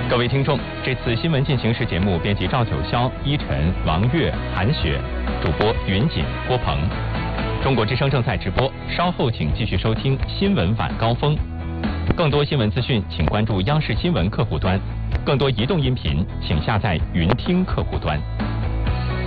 各位听众，这次新闻进行时节目编辑赵九霄、依晨、王悦、韩雪，主播云锦、郭鹏。中国之声正在直播，稍后请继续收听新闻晚高峰。更多新闻资讯，请关注央视新闻客户端；更多移动音频，请下载云听客户端。